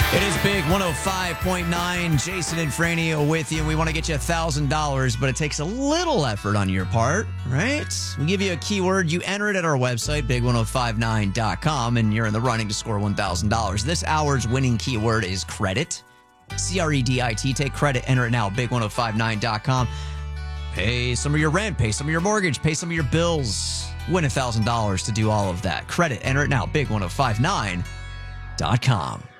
It is Big 105.9. Jason and Franny with you. We want to get you $1,000, but it takes a little effort on your part, right? We give you a keyword. You enter it at our website, big1059.com, and you're in the running to score $1,000. This hour's winning keyword is credit. C-R-E-D-I-T. Take credit. Enter it now, big1059.com. Pay some of your rent. Pay some of your mortgage. Pay some of your bills. Win $1,000 to do all of that. Credit. Enter it now, big1059.com.